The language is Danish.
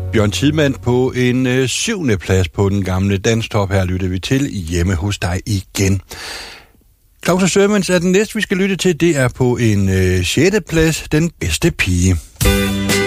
Bjørn Tidemand på en 7. plads på den gamle danstop. Her lytter vi til Hjemme hos dig igen. Claus & Servants er den næste, vi skal lytte til. Det er på en 6. plads, Den bedste pige.